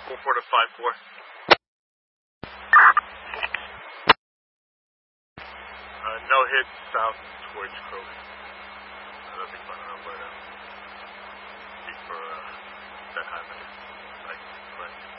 4 to 5-4. No hits south towards Kroger. Nothing but Alberta. Keep for that highway. Like, right.